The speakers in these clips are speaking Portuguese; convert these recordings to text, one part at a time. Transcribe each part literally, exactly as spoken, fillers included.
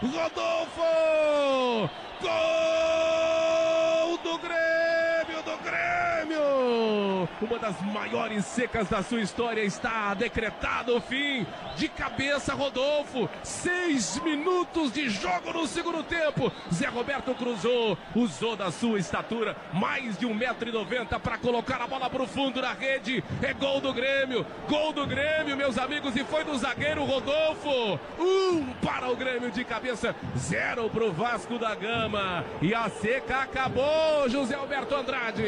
Rodolfo! Gol do Grêmio, do Grêmio! Uma das maiores secas da sua história, está decretado o fim. De cabeça, Rodolfo, seis minutos de jogo no segundo tempo. Zé Roberto cruzou, usou da sua estatura, mais de um metro e noventa para colocar a bola para o fundo da rede. É gol do Grêmio, gol do Grêmio, meus amigos, e foi do zagueiro Rodolfo. Um para o Grêmio de cabeça, zero para o Vasco da Gama. E a seca acabou, José Alberto Andrade.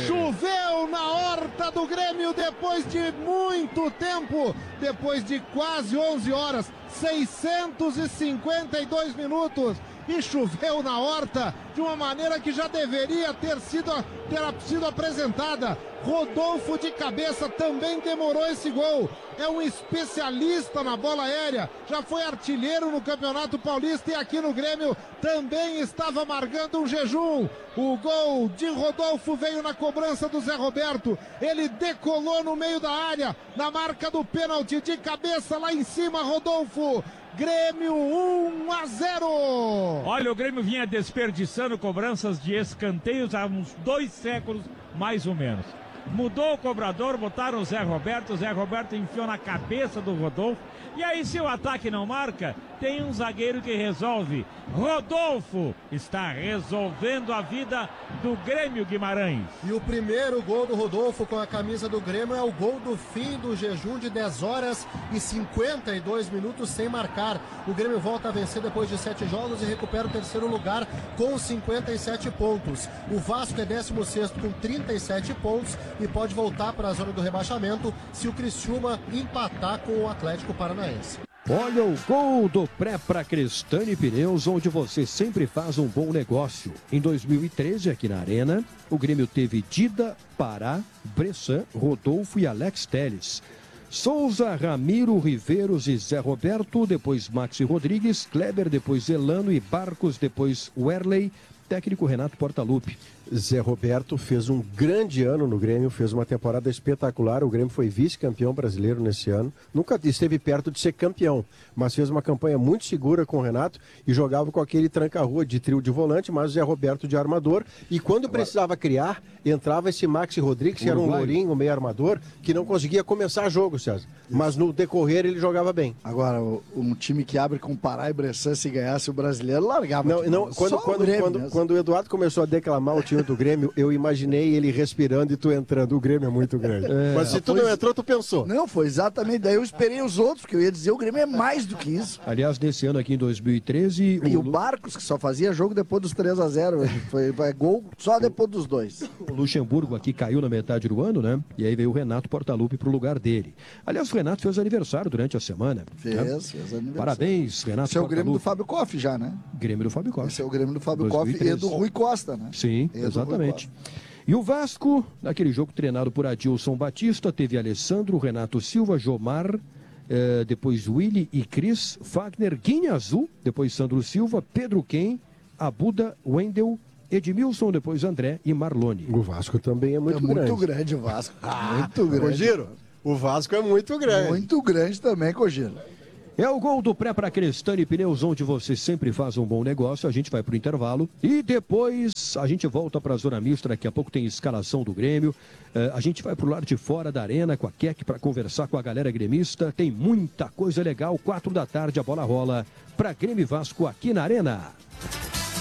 Choveu na horta do Grêmio depois de muito tempo, depois de quase onze horas, seiscentos e cinquenta e dois minutos, e choveu na horta de uma maneira que já deveria ter sido, ter sido apresentada. Rodolfo de cabeça também demorou esse gol. É um especialista na bola aérea, já foi artilheiro no Campeonato Paulista e aqui no Grêmio também estava marcando um jejum. O gol de Rodolfo veio na cobrança do Zé Roberto. Ele decolou no meio da área, na marca do pênalti, de cabeça lá em cima, Rodolfo. Grêmio um a zero. Olha, o Grêmio vinha desperdiçando cobranças de escanteios há uns dois séculos, mais ou menos. Mudou o cobrador, botaram o Zé Roberto, o Zé Roberto enfiou na cabeça do Rodolfo. E aí, se o ataque não marca, tem um zagueiro que resolve. Rodolfo está resolvendo a vida do Grêmio Guimarães. E o primeiro gol do Rodolfo com a camisa do Grêmio é o gol do fim do jejum de dez horas e cinquenta e dois minutos sem marcar. O Grêmio volta a vencer depois de sete jogos e recupera o terceiro lugar com cinquenta e sete pontos. O Vasco é décimo sexto com trinta e sete pontos e pode voltar para a zona do rebaixamento se o Criciúma empatar com o Atlético Paranaense. Olha o gol do pré para Crestani Pneus, onde você sempre faz um bom negócio. Em dois mil e treze, aqui na Arena, o Grêmio teve Dida, Pará, Bressan, Rodolfo e Alex Telles. Souza, Ramiro, Riveiros e Zé Roberto, depois Maxi Rodrigues, Kleber, depois Elano e Barcos, depois Werley, técnico Renato Portaluppi. Zé Roberto fez um grande ano no Grêmio, fez uma temporada espetacular. O Grêmio foi vice-campeão brasileiro nesse ano. Nunca esteve perto de ser campeão, mas fez uma campanha muito segura com o Renato e jogava com aquele tranca-rua de trio de volante, mas o Zé Roberto de armador. E quando precisava criar, entrava esse Maxi Rodrigues, que era um lourinho, um meio armador, que não conseguia começar jogo, César. Mas no decorrer ele jogava bem. Agora, um time que abre com Pará e Bressan, se ganhasse o brasileiro, largava. Não, não, quando, quando, quando, quando o Eduardo começou a declamar o time do Grêmio, eu imaginei ele respirando e tu entrando. O Grêmio é muito grande. É, mas se tu não entrou, tu pensou. Não, foi exatamente. Daí eu esperei os outros, porque eu ia dizer o Grêmio é mais do que isso. Aliás, nesse ano aqui em dois mil e treze... E o, o Barcos, que só fazia jogo depois dos três a zero. Foi, foi gol só depois dos dois. O Luxemburgo aqui caiu na metade do ano, né? E aí veio o Renato Portaluppi pro lugar dele. Aliás, o Renato fez aniversário durante a semana. Fez, né? fez aniversário. Parabéns, Renato Esse é o Portaluppi. Grêmio do Fábio Koff já, né? Grêmio do Fábio Koff. Esse é o Grêmio do Fábio Koff e do Rui Costa, né? Sim, e exatamente. E o Vasco, naquele jogo treinado por Adilson Batista, teve Alessandro, Renato Silva, Jomar, eh, depois Willy e Cris, Fagner, Guinha Azul, depois Sandro Silva, Pedro Ken, Abuda, Wendel, Edmilson, depois André e Marlone. O Vasco também é muito grande. É grande. muito grande o Vasco. Muito grande. Cogiro, o Vasco é muito grande. Muito grande também, Cogiro. É o gol do pré para Crestani Pneus, onde você sempre faz um bom negócio. A gente vai para o intervalo e depois a gente volta para a Zona Mista. Daqui a pouco tem escalação do Grêmio. Uh, a gente vai para o lado de fora da arena com a Keck para conversar com a galera gremista. Tem muita coisa legal. Quatro da tarde a bola rola para Grêmio e Vasco aqui na Arena.